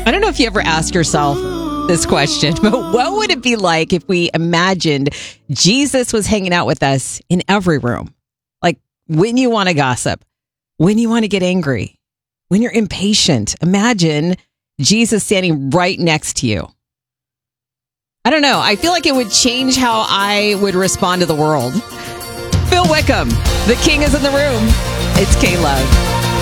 I don't know if you ever asked yourself this question, but what would it be like if we imagined Jesus was hanging out with us in every room? Like when you want to gossip, when you want to get angry, when you're impatient, imagine Jesus standing right next to you. I don't know. I feel like it would change how I would respond to the world. Phil Wickham, the king is in the room. It's K-Love.